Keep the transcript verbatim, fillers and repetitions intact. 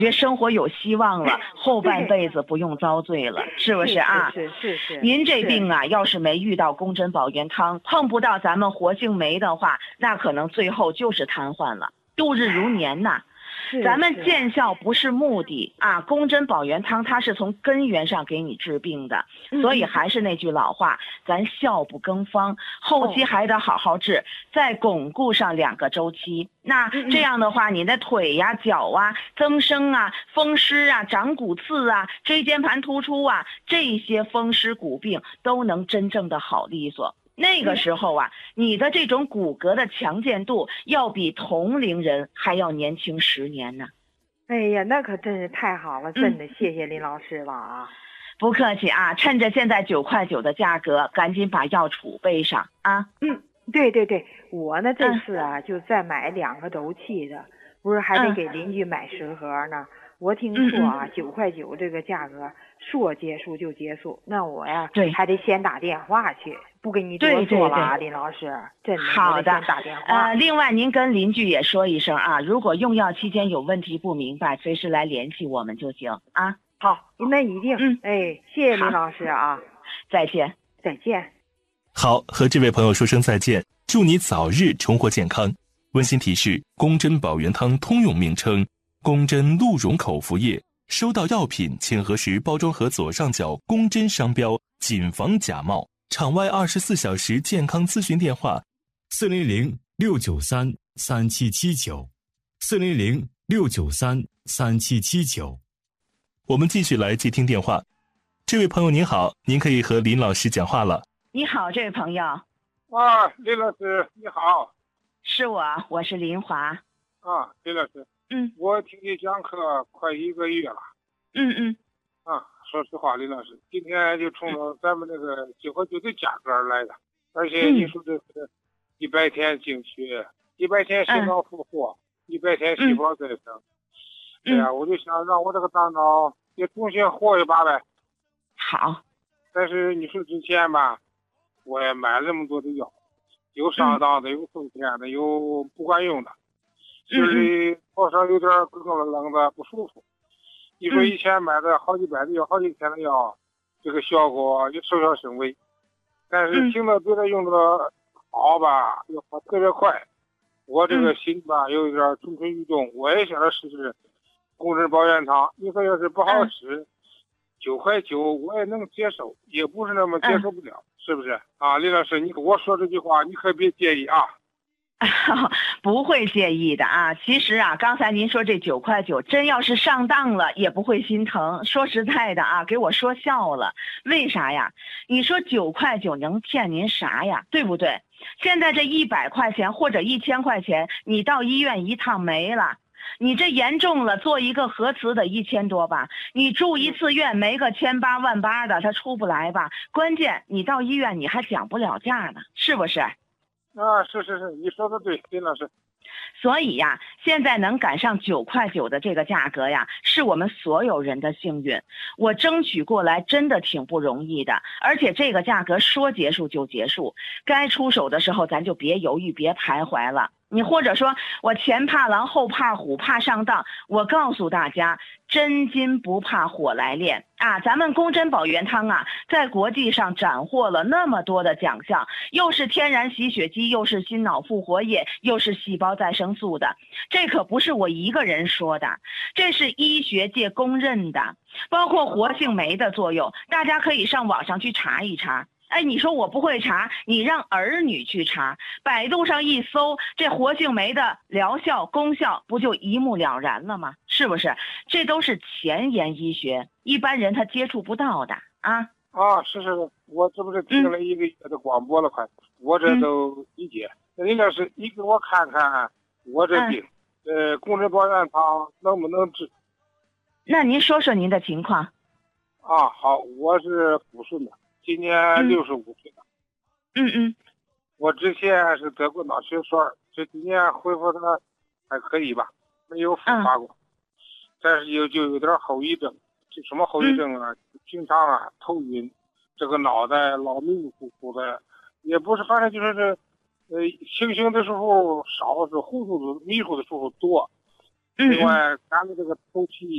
觉得生活有希望了，后半辈子不用遭罪了，是不是啊？ 是是是是。 您这病啊，要是没遇到宫针保元汤，碰不到咱们活性酶的话，那可能最后就是瘫痪了，度日如年呐。咱们见效不是目的啊，宫针保元汤它是从根源上给你治病的，所以还是那句老话，咱效不更方，后期还得好好治，再巩固上两个周期。那这样的话，你的腿呀、脚啊、增生啊、风湿啊、长骨刺啊、椎间盘突出啊，这些风湿骨病都能真正的好利索。那个时候啊，你的这种骨骼的强健度要比同龄人还要年轻十年呢。 哎呀，那可真是太好了，真的谢谢林老师了啊！ 不客气啊，趁着现在九块九的价格，赶紧把药储备上啊。 嗯，对对对，我呢这次啊、嗯、就再买两个斗气的，不是还得给邻居买十盒呢。嗯、我听说啊，九、嗯、块九这个价格说结束就结束，那我呀对还得先打电话去。不跟你多说了啊，林老师，真的。 好的， 打电话。 呃，另外您跟邻居也说一声啊，如果用药期间有问题不明白，随时来联系我们就行啊。 好，那一定。 嗯， 哎，谢谢林老师啊， 再见， 再见。 好，和这位朋友说声再见，祝你早日重获健康。温馨提示：宫针保元汤通用名称，宫针鹿茸口服液。收到药品，请核实包装盒左上角宫针商标，谨防假冒。场外二十四小时健康咨询电话：四零零六九三三七七九，四零零六九三三七七九。我们继续来接听电话。这位朋友您好，您可以和林老师讲话了。 你好，这位朋友。 啊，林老师你好。 是我，我是林华。 啊，林老师。 嗯。 我听你讲课快一个月了。 嗯嗯。 啊，说实话，林老师，今天就冲着咱们那个九块九的价格而来的，而且你说这个一百天经血，一百天心脑复活，一百天细胞再生。哎呀，我就想让我这个大脑也重新活一把呗。 好。 但是你说之前吧，我也买了那么多的药，有上当的，有受骗的，有不管用的，心里头上有点咯咯楞的不舒服。你说以前买的好几百的药，好几千的药，这个效果也稍稍甚微，但是听到别人用的好吧，又好特别快，我这个心吧有一点蠢蠢欲动，我也想着试试宫针保元汤。你说要是不好使，九块九我也能接受，也不是那么接受不了，是不是啊？李老师，你我说这句话，你可别介意啊。 不会介意的啊，其实啊，刚才您说这九块九，真要是上当了，也不会心疼。说实在的啊，给我说笑了。为啥呀？你说九块九能骗您啥呀？对不对？现在这一百块钱或者一千块钱，你到医院一趟没了。你这严重了，做一个核磁的一千多吧，你住一次院没个千八万八的，他出不来吧？关键你到医院你还讲不了价呢，是不是？ 啊，是是是，你说的对，林老师。 所以呀，现在能赶上九块九的这个价格呀，是我们所有人的幸运。我争取过来真的挺不容易的，而且这个价格说结束就结束，该出手的时候咱就别犹豫，别徘徊了。你或者说我前怕狼后怕虎怕上当，我告诉大家，真金不怕火来炼啊！咱们宫针保元汤啊，在国际上斩获了那么多的奖项，又是天然洗血肌，又是心脑复活液，又是细胞再生素的，这可不是我一个人说的，这是医学界公认的，包括活性酶的作用，大家可以上网上去查一查。哎，你说我不会查，你让儿女去查，百度上一搜，这活性酶的疗效功效不就一目了然了吗？是不是？这都是前沿医学，一般人他接触不到的啊。 啊，是是，我这不是听了一个月的广播了，快、嗯，我这都理解。那林老师，你给我看看我这病，嗯、呃，宫针保元汤能不能治？ 那您说说您的情况。 啊，好，我是抚顺的。今年六十五岁了， 嗯嗯， 我之前是得过脑血栓，这几年恢复的还可以吧，没有复发过，嗯、但是有就有点后遗症，就什么后遗症啊？嗯、平常啊头晕，这个脑袋老迷迷糊糊的，也不是，反正就是这，呃，清醒的时候少，是糊涂的迷糊的时候多。另外，咱们这个头皮